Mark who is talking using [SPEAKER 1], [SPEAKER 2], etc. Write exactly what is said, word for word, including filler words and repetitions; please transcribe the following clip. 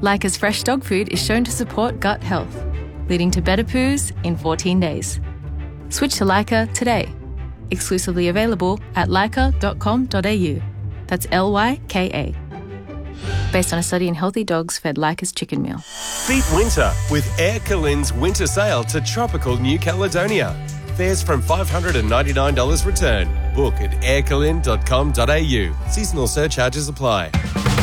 [SPEAKER 1] Leica's fresh dog food is shown to support gut health, leading to better poos in fourteen days. Switch to Leica today. Exclusively available at leica dot com dot a u. That's L Y K A. Based on a study in healthy dogs fed Leica's chicken meal.
[SPEAKER 2] Beat winter with Air Calin's winter sale to tropical New Caledonia. Fares from five hundred ninety-nine dollars return. Book at air calin dot com dot a u. Seasonal surcharges apply.